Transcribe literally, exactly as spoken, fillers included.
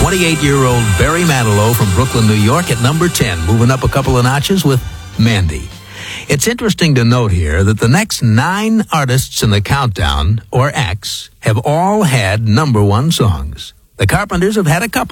twenty-eight-year-old Barry Manilow from Brooklyn, New York at number ten, moving up a couple of notches with Mandy. It's interesting to note here that the next nine artists in the countdown, or X, have all had number one songs. The Carpenters have had a couple.